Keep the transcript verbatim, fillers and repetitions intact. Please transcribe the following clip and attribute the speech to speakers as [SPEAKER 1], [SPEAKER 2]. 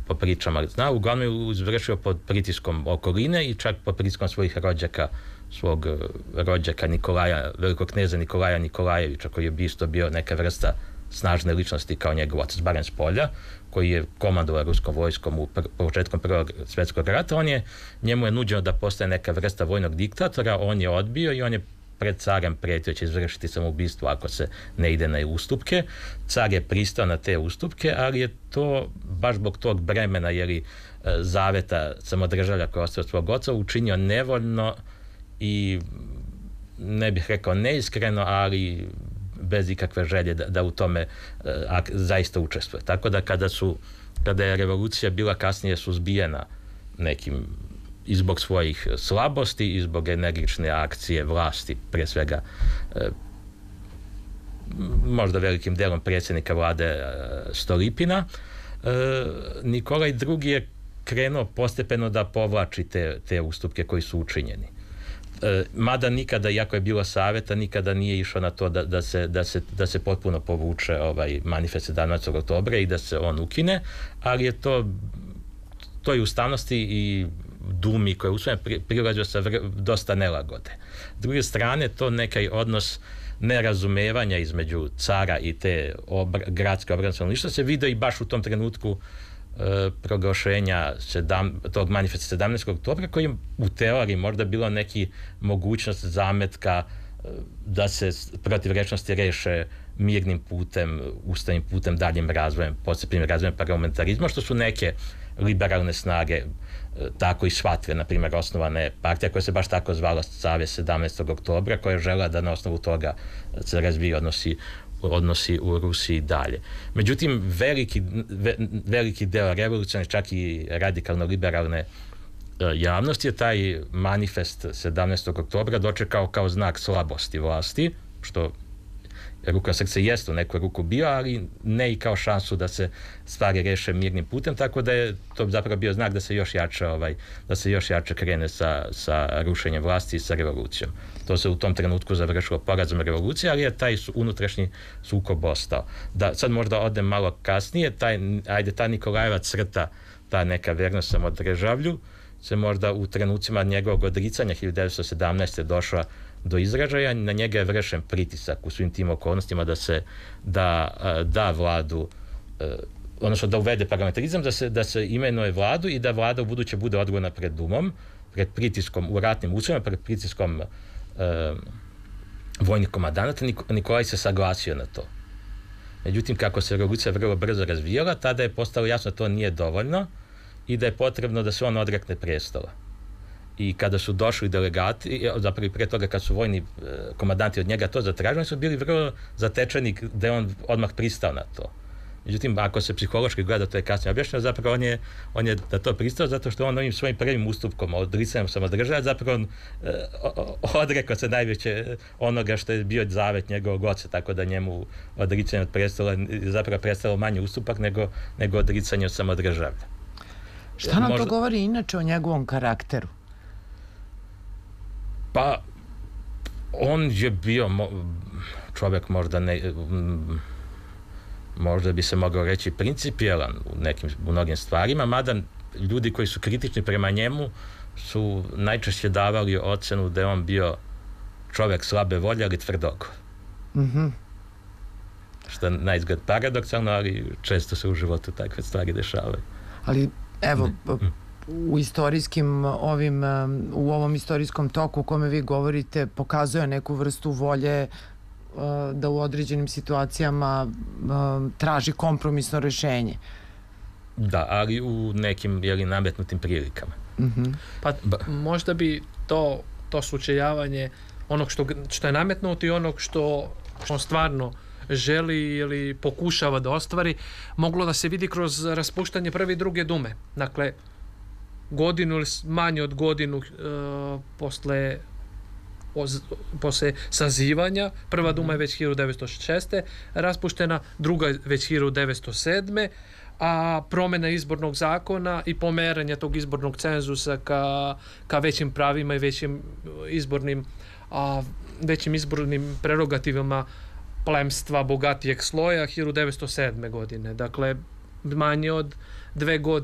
[SPEAKER 1] po pričama zna, uglavnom je izvršio pod pritiskom okoline i čak pod pritiskom svojih rođaka, svog rođaka Nikolaja, velikog kneza Nikolaja Nikolajevića, koji je isto bio neka vrsta snažne ličnosti kao njegov otac, barem s polja, koji je komandovao ruskom vojskom u pr- početkom Prvog svjetskog rata. On je, njemu je nuđeno da postane neka vrsta vojnog diktatora, on je odbio i on je pred carem prijetio će izvršiti samoubistvo ako se ne ide na ustupke. Car je pristao na te ustupke, ali je to baš zbog tog bremena, jer i zaveta samodržavlja koji je ostao od svog oca učinio nevoljno i ne bih rekao neiskreno, ali bez ikakve želje da, da u tome uh, zaista učestvuje. Tako da kada su kada je revolucija bila kasnije suzbijena nekim i zbog svojih slabosti i zbog energične akcije vlasti, prije svega uh, možda velikim delom predsjednika vlade uh, Stolypina, uh, Nikolaj drugi je krenuo postepeno da povlači te, te ustupke koji su učinjeni. Mada nikada, iako je bilo savjeta, nikada nije išao na to da, da, se, da, se, da se potpuno povuče ovaj manifest sedamnaestog oktobra i da se on ukine, ali je to toj ustavnosti i Dumi koja je usvojen prilazio sa vr, dosta nelagode. S druge strane, to nekaj odnos nerazumevanja između cara i te obr, gradske obrane stanovništva se vidi i baš u tom trenutku E, proglašenja sedam, tog manifesta sedamnaestog oktobra, koji je u teoriji možda bilo neki mogućnost zametka e, da se protivrečnosti reše mirnim putem, ustavnim putem, daljim razvojem, postepnim razvojem parlamentarizma, što su neke liberalne snage e, tako i shvatile. Na primjer, osnovana je partija koja se baš tako zvala Savez sedamnaestog oktobra, koja je žela da na osnovu toga se razvije odnosi odnosi u Rusiji dalje. Međutim, veliki, ve, veliki deo revolucionarne, čak i radikalno liberalne e, javnosti je taj manifest sedamnaestog oktobra dočekao kao znak slabosti vlasti, što ruka srce jest u neku ruku bio, ali ne i kao šansu da se stvari reše mirnim putem, tako da je to zapravo bio znak da se još jače ovaj, da se još jače krene sa, sa rušenjem vlasti i sa revolucijom. To se u tom trenutku završilo porazom revolucije, ali je taj su, unutrašnji sukob ostao. Da sad možda odem malo kasnije, taj, ajde, ta Nikolajeva crta, ta neka vernost samodržavlju, se možda u trenucima njegovog odricanja hiljadu devetsto sedamnaeste. došla do izražaja, na njega je vršen pritisak u svim tim okolnostima da se da, da vladu, odnosno da uvede parlamentarizam, da se, da se imenuje vladu i da vlada u buduće bude odgovorna pred Dumom, pred pritiskom u ratnim uslovima, pred pritiskom e, vojnih komandanata. Nikolaj se saglasio na to. Međutim, kako se revolucija vrlo brzo razvijala, tada je postalo jasno da to nije dovoljno i da je potrebno da se on odrekne prestola. I kada su došli delegati, zapravo i pre toga kad su vojni komandanti od njega to zatražili, oni su bili vrlo zatečeni da je on odmah pristao na to. Međutim, ako se psihološki gleda, to je kasnije objašnjeno, zapravo on je, on je na to pristao zato što on ovim svojim prvim ustupkom odricanjem samodržavlja, zapravo on eh, odrekao se najveće onoga što je bio zavet njegovog oca, tako da njemu odricanje od prestola zapravo predstavilo manji ustupak nego, nego odricanje od samodržavlja.
[SPEAKER 2] Šta nam
[SPEAKER 1] Možda,
[SPEAKER 2] to govori inače o njegovom karakteru?
[SPEAKER 1] Pa, on je bio mo, čovjek možda ne... možda bi se mogao reći principijelan u nekim, u mnogim stvarima, mada ljudi koji su kritični prema njemu su najčešće davali ocenu da je on bio čovjek slabe volje, ali tvrdog.
[SPEAKER 2] Mm-hmm.
[SPEAKER 1] Što je naizgled paradoksalno, ali često se u životu takve stvari dešavaju.
[SPEAKER 2] Ali, evo, u istorijskim ovim, u ovom istorijskom toku o kome vi govorite, pokazuje neku vrstu volje da u određenim situacijama traži kompromisno rešenje.
[SPEAKER 1] Da, ali u nekim jeli, nametnutim prilikama.
[SPEAKER 2] Mm-hmm.
[SPEAKER 3] Pa možda bi to, to slučajavanje onog što, što je nametnuto i onog što on stvarno želi ili pokušava da ostvari, moglo da se vidi kroz raspuštanje prve i druge dume. Dakle, godinu ili manje od godinu uh, posle posle sazivanja. Prva duma je već hiljadu devetsto šeste. raspuštena, druga je već hiljadu devetsto sedme. a promjena izbornog zakona i pomeranje tog izbornog cenzusa ka, ka većim pravima i većim izbornim a, većim izbornim prerogativama plemstva bogatijeg sloja hiljadu devetsto sedme. godine. Dakle, manje od dve godine